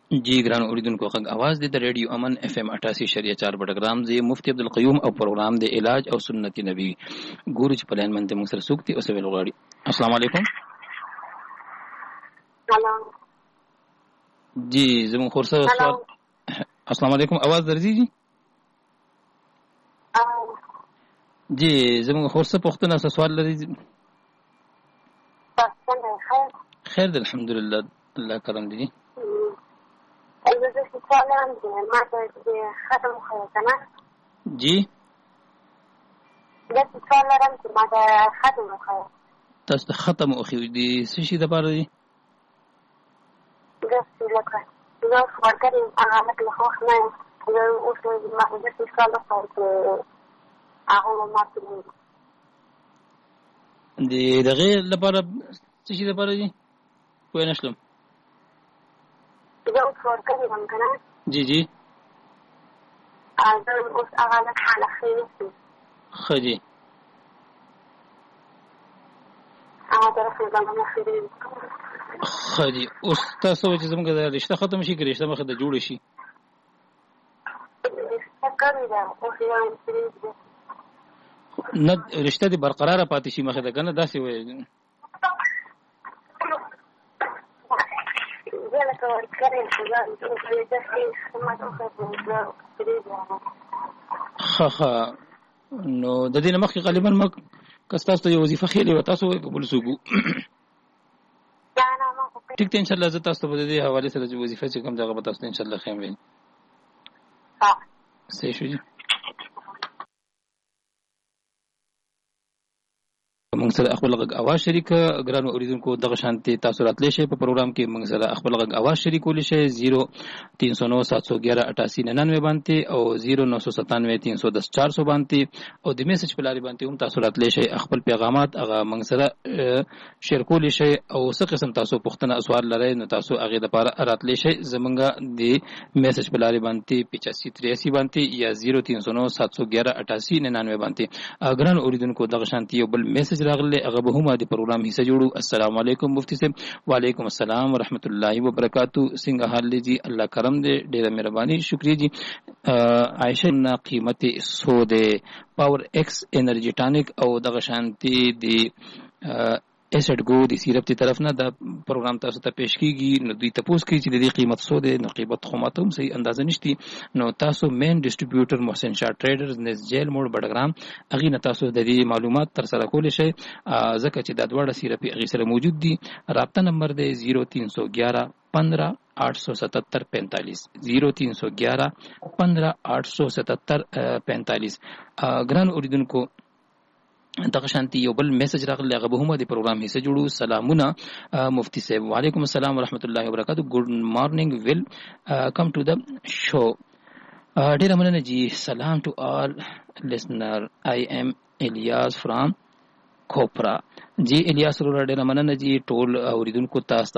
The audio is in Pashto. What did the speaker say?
जी ګران اوریدونکو غږ आवाज د رادیو امن اف ام 88.4 بټګرام زی مفتی عبدالقیوم او پروګرام د علاج او سنت نبوي ګورو چې پلان منته موږ سره سوکتي او سویل غواړي. السلام علیکم. سلام. جی زمون خورسه سوال. السلام علیکم आवाज درځي جی. جی زمون خورسه پښتنه سوال لري. خیر الحمدلله الله کرم دي. جی تاسو ته ختم او خو دي څه شي د پاره دي؟ دغه لپاره څه شي د پاره دي؟ کوی نشلم. جی جی خدي خدي اوس تاسو چې زموږ د رشتہ ختم شي رشتہ مخه د جوړ شي نه رشتہ دې برقرار پاتې شي مخه د کنه داسې وي خا نو د دې مخکې غالبا ما کستاسو ته یو وظیفه خېلې و تاسو قبول سوګو ټیک ته ان شاء الله زه تاسو ته د دې حواله سره وظیفه چې کوم ځای به تاسو ان شاء الله خیم وي صحیح شو موږ سره خپل غږ اواز شریک ګرانو اوریدونکو دغه شانتي تاسو راتلی شئ په پروګرام کې موږ سره خپل غږ اواز شریکول شئ 03097118899 باندې او 0977310 باندې او د میسج په لاري باندې هم تاسو راتلی شئ خپل پیغامات هغه موږ سره شیر کول شئ او څه قسم تاسو پوښتنه سوال لرئ نو تاسو هغه د لپاره راتلی شئ زمونږ د میسج په لاري باندې 8583 باندې یا 03097118899 باندې ګرانو اوریدونکو دغه شانتي یو بل میسج راغله هغه به هم د پروګرام حصہ جوړو. السلام علیکم مفتی صاحب. وعلیکم السلام ورحمت الله وبرکاتہ. څنګه حال دی؟ الله کرم دې ډیره مهرباني شکریہ جی. عائشہ نا قیمت سود پاور ایکس انرجی ټانک او دغه شانتي دی ایسټ ګو د سیرپ تی طرف نه دا پروګرام تاسو ته پیش کیږي نو دوی تاسو کې چې د قیمت سود نو قیمت خو ماته هم صحیح اندازه نشتی نو تاسو مین ډسټریبیوټر محسن شاه ټریډرز نس جیل موډ بډګرام اغه نه تاسو د دې معلومات تر سره کول شي ځکه چې د دوړه سیرپ اغه سره موجود دي. رابطه نمبر دی 0311 15 877 45 0311 15 877 45. ګران اوریدونکو دغه شانتي یو بل میسج راغلی هغه به هم د پروګرام حصہ جوړو. سلامونه مفتی صاحب. وعلیکم السلام ورحمت الله وبرکاتہ. ګډ مارننګ ویل کم ټو د شو. ډیر مننه جی. سلام ټو آل لسنر. آی ایم الیاس فرام کوپرا. جی الیاس ورور ډیر مننه جی. ټول اوریدونکو تاسو